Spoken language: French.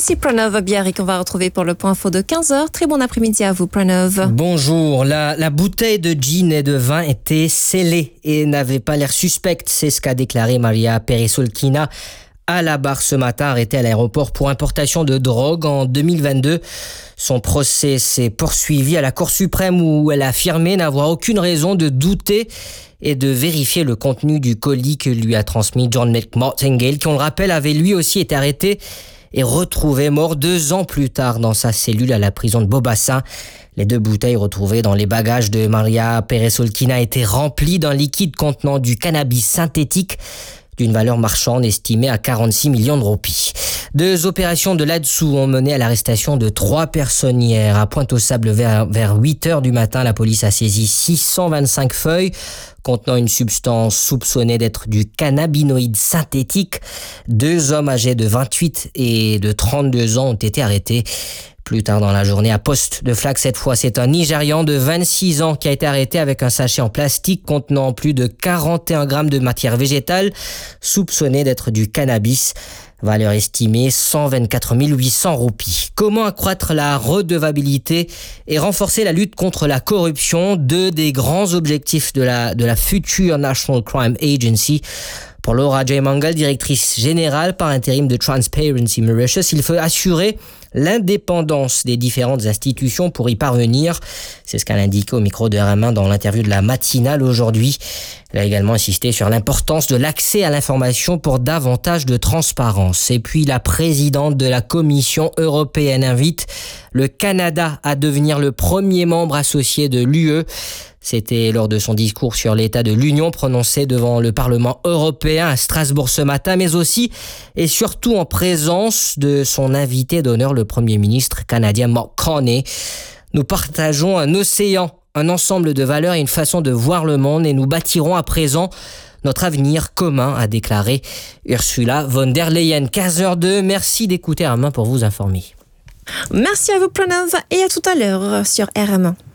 Ici Pranav Biarri qu'on va retrouver pour le point info de 15h. Très bon après-midi à vous, Pranav. Bonjour. La bouteille de gin et de vin était scellée et n'avait pas l'air suspecte. C'est ce qu'a déclaré Maria Peresolkina à la barre ce matin, arrêtée à l'aéroport pour importation de drogue en 2022. Son procès s'est poursuivi à la Cour suprême où elle a affirmé n'avoir aucune raison de douter et de vérifier le contenu du colis que lui a transmis John Martingale, qui, on le rappelle, avait lui aussi été arrêté et retrouvé mort 2 ans plus tard dans sa cellule à la prison de Beaubassin. Les 2 bouteilles retrouvées dans les bagages de Maria Peresolkina étaient remplies d'un liquide contenant du cannabis synthétique d'une valeur marchande estimée à 46 millions de roupies. 2 opérations de là-dessous ont mené à l'arrestation de 3 personnes hier. À Pointe-aux-Sables, vers 8h du matin, la police a saisi 625 feuilles contenant une substance soupçonnée d'être du cannabinoïde synthétique. 2 hommes âgés de 28 et de 32 ans ont été arrêtés. Plus tard dans la journée, à Poste de Flac, cette fois, c'est un Nigérian de 26 ans qui a été arrêté avec un sachet en plastique contenant plus de 41 grammes de matière végétale, soupçonné d'être du cannabis. Valeur estimée 124 800 roupies. Comment accroître la redevabilité et renforcer la lutte contre la corruption, 2 des grands objectifs de la future National Crime Agency. Pour Laura J. Mangal, directrice générale par intérim de Transparency Mauritius, il faut assurer l'indépendance des différentes institutions pour y parvenir. C'est ce qu'elle a indiqué au micro de RM1 dans l'interview de la matinale aujourd'hui. Elle a également insisté sur l'importance de l'accès à l'information pour davantage de transparence. Et puis la présidente de la Commission européenne invite le Canada à devenir le premier membre associé de l'UE. C'était lors de son discours sur l'état de l'Union prononcé devant le Parlement européen à Strasbourg ce matin, mais aussi et surtout en présence de son invité d'honneur, le Premier ministre canadien Mark Carney. Nous partageons un océan, un ensemble de valeurs et une façon de voir le monde et nous bâtirons à présent notre avenir commun, a déclaré Ursula von der Leyen. 15h02, merci d'écouter RM1 pour vous informer. Merci à vous, Pranav, et à tout à l'heure sur RM1.